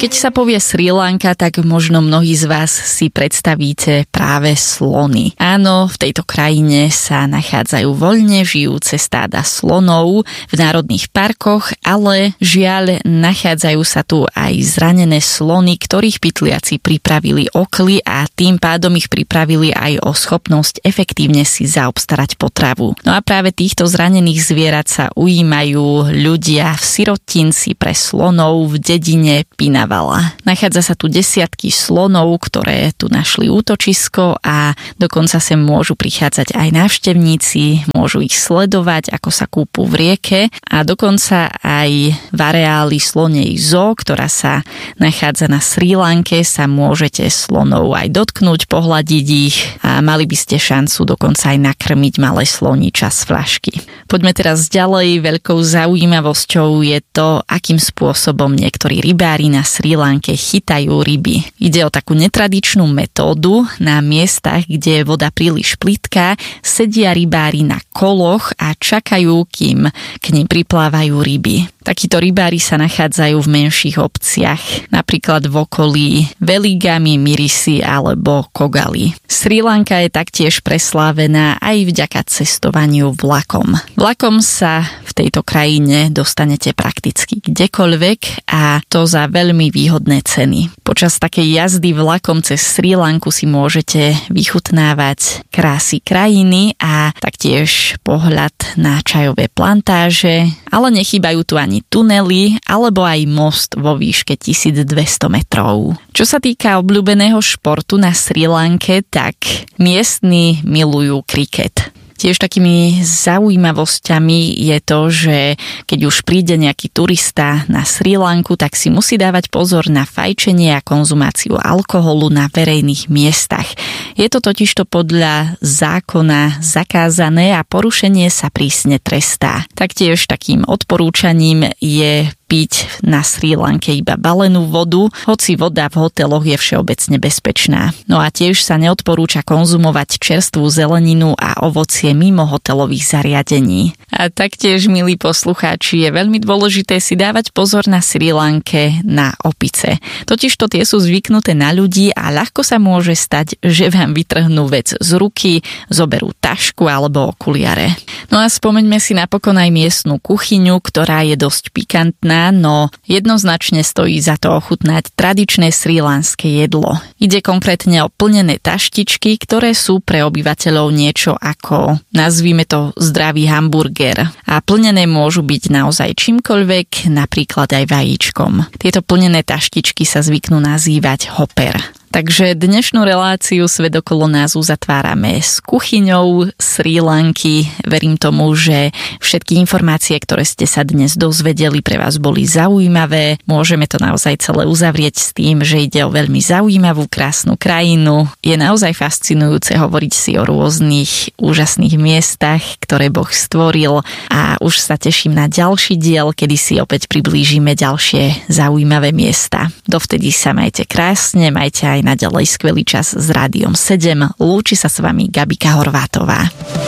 Keď sa povie Srí Lanka, tak možno mnohí z vás si predstavíte práve slony. Áno, v tejto krajine sa nachádzajú voľne žijúce stáda slonov v národných parkoch, ale žiaľ, nachádzajú sa tu aj zranené slony, ktorých pytliaci pripravili okly a tým pádom ich pripravili aj o schopnosť efektívne si zaobstarať potravu. No a práve týchto zranených zvierat sa ujímajú ľudia v sirotinci pre slonov v dedine Pinavala. Nachádza sa tu desiatky slonov, ktoré tu našli útočisko a dokonca sem môžu prichádzať aj návštevníci, môžu ich sledovať, ako sa kúpu v rieke a dokonca aj v areáli slonej zoo, ktorá sa nachádza na Srí Lanke, sa môžete slonov aj dotknúť, pohľadiť ich a mali by ste šancu dokonca aj nakrmiť malé sloníča z fľašky. Poďme teraz ďalej. Veľkou zaujímavosťou je to, akým spôsobom niektorí rybári na Srí Lanke chytajú ryby. Ide o takú netradičnú metódu. Na miestach, kde je voda príliš plitká, sedia rybári na koloch a čakajú, kým k nim priplávajú ryby. Takíto rybári sa nachádzajú v menších obciach, napríklad v okolí Veligami, Mirisi alebo Kogali. Srí Lanka je taktiež preslávená aj vďaka cestovaniu vlakom. Vlakom sa v tejto krajine dostanete prakticky kdekoľvek a to za veľmi výhodné ceny. Počas takej jazdy vlakom cez Srí Lanku si môžete vychutnávať krásy krajiny a taktiež pohľad na čajové plantáže, ale nechýbajú tu ani tunely alebo aj most vo výške 1200 metrov. Čo sa týka obľúbeného športu na Srí Lanke, tak miestni milujú kriket. Tiež takými zaujímavosťami je to, že keď už príde nejaký turista na Srí Lanku, tak si musí dávať pozor na fajčenie a konzumáciu alkoholu na verejných miestach. Je to totižto podľa zákona zakázané a porušenie sa prísne trestá. Taktiež takým odporúčaním je piť na Srí Lanke iba balenú vodu, hoci voda v hoteloch je všeobecne bezpečná. No a tiež sa neodporúča konzumovať čerstvú zeleninu a ovocie mimo hotelových zariadení. A taktiež, milí poslucháči, je veľmi dôležité si dávať pozor na Srí Lanke na opice. Totižto tie sú zvyknuté na ľudí a ľahko sa môže stať, že vám vytrhnú vec z ruky, zoberú tašku alebo okuliare. No a spomeňme si napokon aj miestnu kuchyňu, ktorá je dosť pikantná, no jednoznačne stojí za to ochutnať tradičné srílanské jedlo. Ide konkrétne o plnené taštičky, ktoré sú pre obyvateľov niečo ako, nazvime to, zdravý hamburger. A plnené môžu byť naozaj čímkoľvek, napríklad aj vajíčkom. Tieto plnené taštičky sa zvyknú nazývať hopper. Takže dnešnú reláciu Svet okolo nás uzatvárame s kuchyňou Srí Lanky. Verím tomu, že všetky informácie, ktoré ste sa dnes dozvedeli, pre vás boli zaujímavé. Môžeme to naozaj celé uzavrieť s tým, že ide o veľmi zaujímavú, krásnu krajinu. Je naozaj fascinujúce hovoriť si o rôznych úžasných miestach, ktoré Boh stvoril a už sa teším na ďalší diel, kedy si opäť priblížime ďalšie zaujímavé miesta. Dovtedy sa majte krásne, majte aj naďalej skvelý čas s Rádiom 7. Lúči sa s vami Gabika Horvátová.